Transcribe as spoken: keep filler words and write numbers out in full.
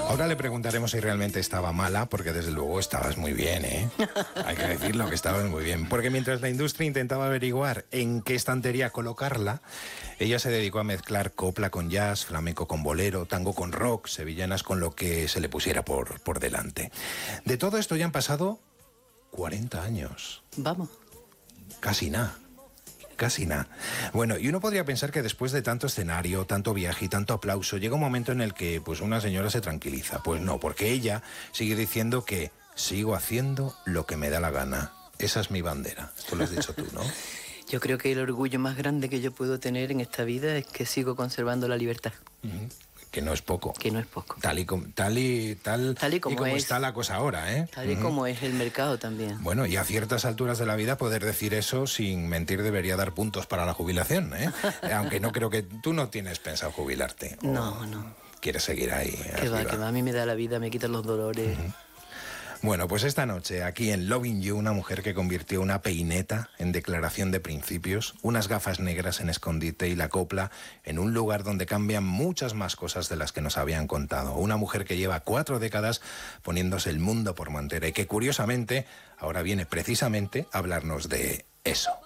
Ahora le preguntaremos si realmente estaba mala, porque desde luego estabas muy bien, ¿eh? Hay que decirlo, que estabas muy bien. Porque mientras la industria intentaba averiguar en qué estantería colocarla, ella se dedicó a mezclar copla con jazz, flamenco con bolero, tango con rock, sevillanas con lo que se le pusiera por, por delante. De todo esto ya han pasado cuarenta años. Vamos. Casi nada. Casi nada. Bueno, y uno podría pensar que después de tanto escenario, tanto viaje y tanto aplauso, llega un momento en el que pues una señora se tranquiliza. Pues no, porque ella sigue diciendo que sigo haciendo lo que me da la gana. Esa es mi bandera. Esto lo has dicho tú, ¿no? Yo creo que el orgullo más grande que yo puedo tener en esta vida es que sigo conservando la libertad. Uh-huh. Que no es poco. Que no es poco. Tal y, com, tal y, tal, tal y como, y como es, está la cosa ahora, ¿eh? Tal y uh-huh. como es el mercado también. Bueno, y a ciertas alturas de la vida poder decir eso sin mentir debería dar puntos para la jubilación, ¿eh? Aunque no creo que... Tú no tienes pensado jubilarte. No, no. ¿Quieres seguir ahí? Que va, que va. A mí me da la vida, me quitan los dolores. Uh-huh. Bueno, pues esta noche, aquí en Loving You, una mujer que convirtió una peineta en declaración de principios, unas gafas negras en escondite y la copla en un lugar donde cambian muchas más cosas de las que nos habían contado. Una mujer que lleva cuatro décadas poniéndose el mundo por montera y que, curiosamente, ahora viene precisamente a hablarnos de eso.